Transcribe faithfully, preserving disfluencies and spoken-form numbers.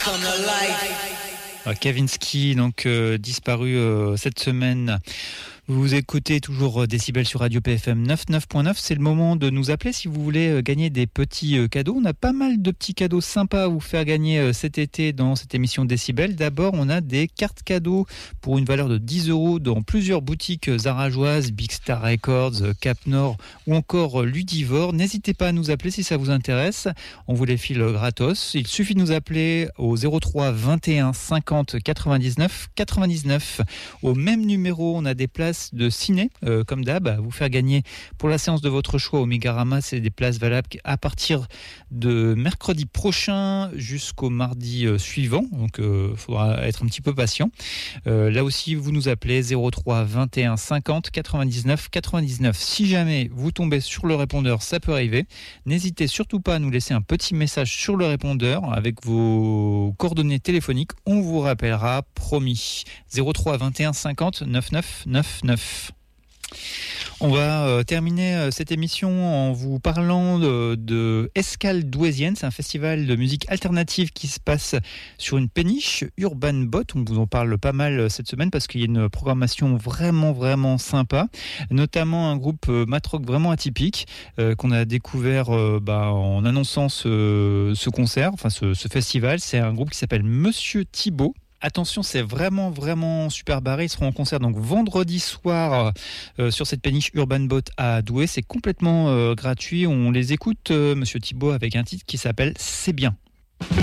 Ah, Kavinsky, donc euh, disparu euh, cette semaine. Vous écoutez toujours Décibel sur Radio P F M quatre-vingt-neuf point neuf. C'est le moment de nous appeler si vous voulez gagner des petits cadeaux. On a pas mal de petits cadeaux sympas à vous faire gagner cet été dans cette émission Décibel. D'abord, on a des cartes cadeaux pour une valeur de dix euros dans plusieurs boutiques arageoises, Big Star Records, Cap Nord ou encore Ludivore. N'hésitez pas à nous appeler si ça vous intéresse. On vous les file gratos. Il suffit de nous appeler au zéro trois vingt et un cinquante quatre-vingt-dix-neuf quatre-vingt-dix-neuf. Au même numéro, on a des places de ciné, euh, comme d'hab, à vous faire gagner pour la séance de votre choix au Mégarama. C'est des places valables à partir de mercredi prochain jusqu'au mardi euh, suivant. Donc, il euh, faudra être un petit peu patient. Euh, là aussi, vous nous appelez zéro trois vingt et un cinquante quatre-vingt-dix-neuf quatre-vingt-dix-neuf. Si jamais vous tombez sur le répondeur, ça peut arriver. N'hésitez surtout pas à nous laisser un petit message sur le répondeur avec vos coordonnées téléphoniques. On vous rappellera, promis. zéro trois vingt et un cinquante quatre-vingt-dix-neuf quatre-vingt-dix-neuf. On va euh, terminer euh, cette émission en vous parlant de, de Escale Douaisienne. C'est un festival de musique alternative qui se passe sur une péniche, Urban Bot. On vous en parle pas mal cette semaine parce qu'il y a une programmation vraiment, vraiment sympa. Notamment un groupe euh, matrock vraiment atypique euh, qu'on a découvert euh, bah, en annonçant ce, ce concert, enfin ce, ce festival. C'est un groupe qui s'appelle Monsieur Thibaut. Attention, c'est vraiment, vraiment super barré. Ils seront en concert donc vendredi soir euh, sur cette péniche Urban Boat à Douai. C'est complètement euh, gratuit. On les écoute, euh, Monsieur Thibaut, avec un titre qui s'appelle « C'est bien ».